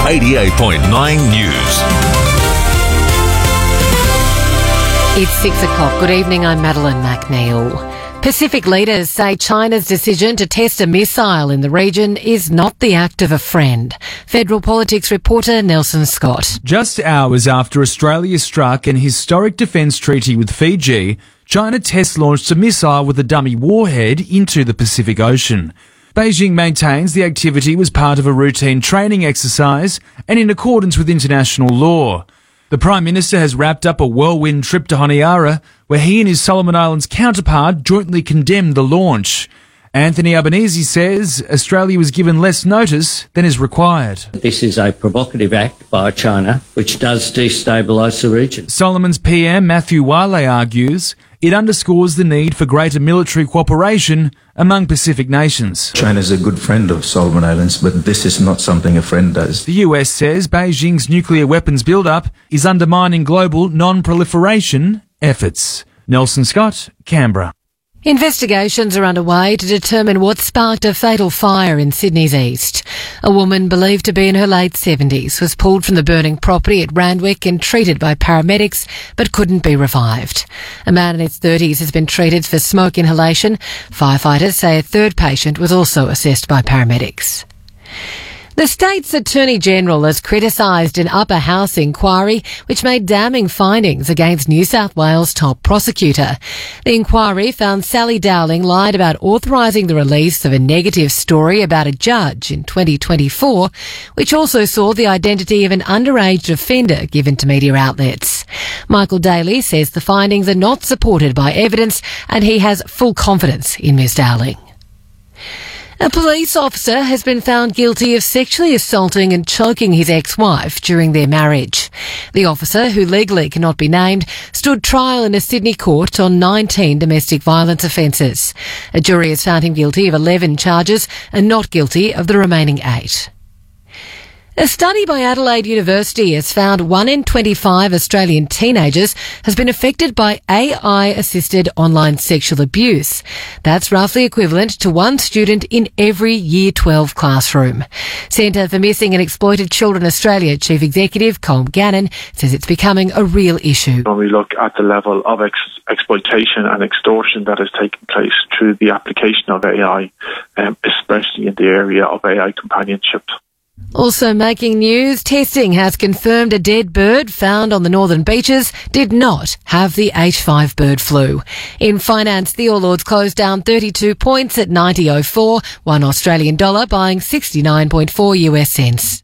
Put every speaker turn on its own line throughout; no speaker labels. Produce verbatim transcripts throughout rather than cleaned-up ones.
eighty-eight point nine News.
It's six o'clock. Good evening, I'm Madeline McNeil. Pacific leaders say China's decision to test a missile in the region is not the act of a friend. Federal Politics reporter Nelson Scott.
Just hours after Australia struck an historic defence treaty with Fiji, China test launched a missile with a dummy warhead into the Pacific Ocean. Beijing maintains the activity was part of a routine training exercise and in accordance with international law. The Prime Minister has wrapped up a whirlwind trip to Honiara, where he and his Solomon Islands counterpart jointly condemned the launch. Anthony Albanese says Australia was given less notice than is required.
This is a provocative act by China, which does destabilise the region.
Solomon's P M Matthew Wiley argues it underscores the need for greater military cooperation among Pacific nations.
China is a good friend of Solomon Islands, but this is not something a friend does.
The U S says Beijing's nuclear weapons build-up is undermining global non-proliferation efforts. Nelson Scott, Canberra.
Investigations are underway to determine what sparked a fatal fire in Sydney's east. A woman believed to be in her late seventies was pulled from the burning property at Randwick and treated by paramedics but couldn't be revived. A man in his thirties has been treated for smoke inhalation. Firefighters say a third patient was also assessed by paramedics. The state's Attorney-General has criticised an upper house inquiry which made damning findings against New South Wales top prosecutor. The inquiry found Sally Dowling lied about authorising the release of a negative story about a judge in twenty twenty-four, which also saw the identity of an underage offender given to media outlets. Michael Daly says the findings are not supported by evidence and he has full confidence in Miz Dowling. A police officer has been found guilty of sexually assaulting and choking his ex-wife during their marriage. The officer, who legally cannot be named, stood trial in a Sydney court on nineteen domestic violence offences. A jury has found him guilty of eleven charges and not guilty of the remaining eight. A study by Adelaide University has found one in twenty-five Australian teenagers has been affected by A I-assisted online sexual abuse. That's roughly equivalent to one student in every Year twelve classroom. Centre for Missing and Exploited Children Australia Chief Executive Colm Gannon says it's becoming a real issue.
When we look at the level of ex- exploitation and extortion that is taking place through the application of A I, um, especially in the area of A I companionship.
Also making news, testing has confirmed a dead bird found on the northern beaches did not have the H five bird flu. In finance, the All Ords closed down thirty-two points at ninety oh four, one Australian dollar buying sixty-nine point four U S cents.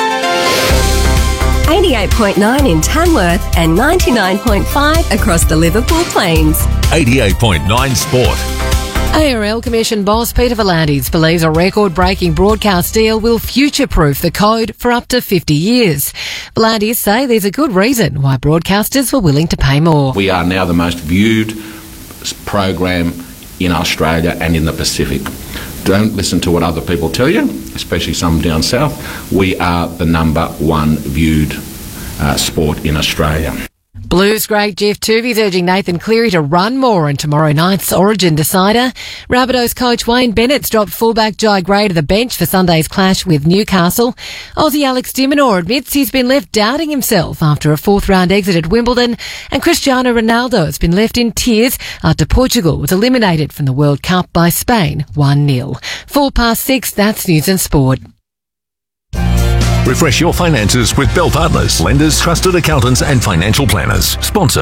eighty-eight point nine in Tamworth and ninety-nine point five across the Liverpool Plains.
eighty-eight point nine Sport.
A R L Commission boss Peter V'landys believes a record-breaking broadcast deal will future-proof the code for up to fifty years. V'landys say there's a good reason why broadcasters were willing to pay more.
We are now the most viewed program in Australia and in the Pacific. Don't listen to what other people tell you, especially some down south. We are the number one viewed uh, sport in Australia.
Blues great Jeff Tuvey's urging Nathan Cleary to run more in tomorrow night's Origin decider. Rabbitohs coach Wayne Bennett's dropped fullback Jai Gray to the bench for Sunday's clash with Newcastle. Aussie Alex de Minaur admits he's been left doubting himself after a fourth-round exit at Wimbledon, and Cristiano Ronaldo has been left in tears after Portugal was eliminated from the World Cup by Spain one nil. Four past six, that's News and Sport.
Refresh your finances with Bell Partners, lenders, trusted accountants and financial planners. Sponsor.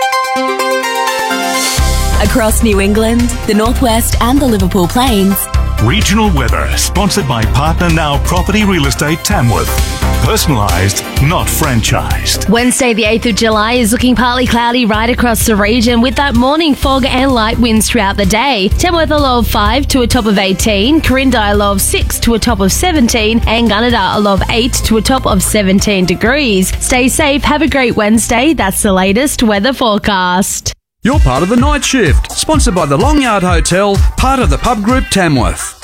Across New England, the Northwest and the Liverpool Plains.
Regional weather, sponsored by Partner Now Property Real Estate Tamworth. Personalised, not franchised.
Wednesday the eighth of July is looking partly cloudy right across the region with that morning fog and light winds throughout the day. Tamworth a low of five to a top of eighteen, Corinda a low of six to a top of seventeen, and Gunnedah a low of eight to a top of seventeen degrees. Stay safe, have a great Wednesday. That's the latest weather forecast.
You're part of the night shift, sponsored by the Long Yard Hotel, part of the Pub Group Tamworth.